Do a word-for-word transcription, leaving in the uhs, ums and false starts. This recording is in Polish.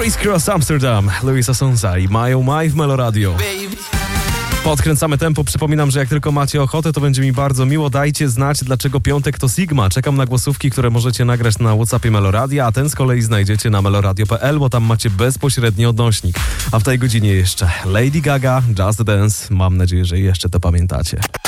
Criss Cross Amsterdam, Luisa Sonsa i My Oh My w Meloradio. Podkręcamy tempo. Przypominam, że jak tylko macie ochotę, to będzie mi bardzo miło. Dajcie znać, dlaczego piątek to Sigma. Czekam na głosówki, które możecie nagrać na WhatsAppie Meloradia, a ten z kolei znajdziecie na meloradio kropka p l, bo tam macie bezpośredni odnośnik. A w tej godzinie jeszcze Lady Gaga, Just Dance. Mam nadzieję, że jeszcze to pamiętacie.